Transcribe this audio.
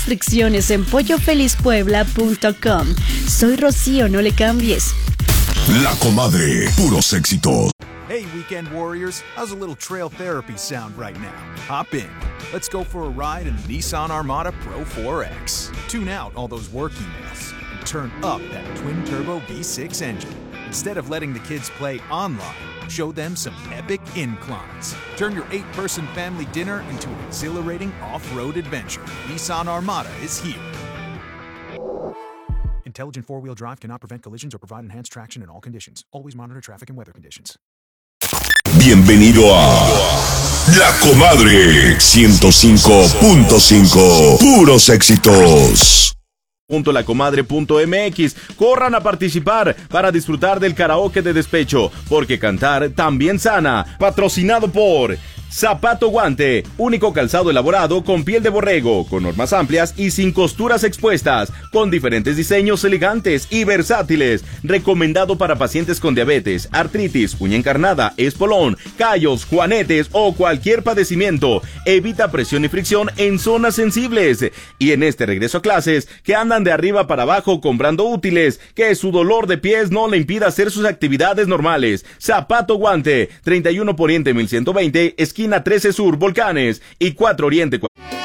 Restricciones en pollofelizpuebla.com. Soy Rocío, no le cambies. La Comadre, puros éxitos. Hey, weekend warriors, how's a little trail therapy sound right now? Hop in. Let's go for a ride in the Nissan Armada Pro 4X. Tune out all those work emails and turn up that twin-turbo V6 engine. Instead of letting the kids play online, show them some epic inclines. Turn your 8-person family dinner into an exhilarating off-road adventure. Nissan Armada is here. Intelligent four-wheel drive cannot prevent collisions or provide enhanced traction in all conditions. Always monitor traffic and weather conditions. Bienvenido a La Comadre 105.5. Puros éxitos. .lacomadre.mx. Corran a participar para disfrutar del karaoke de despecho, porque cantar también sana. Patrocinado por Zapato Guante, único calzado elaborado con piel de borrego, con normas amplias y sin costuras expuestas, con diferentes diseños elegantes y versátiles. Recomendado para pacientes con diabetes, artritis, uña encarnada, espolón, callos, juanetes o cualquier padecimiento. Evita presión y fricción en zonas sensibles. Y en este regreso a clases, que andan de arriba para abajo comprando útiles, que su dolor de pies no le impida hacer sus actividades normales. Zapato Guante, 31 Poniente 1120, esquina 13 Sur, Volcanes, y 4 Oriente.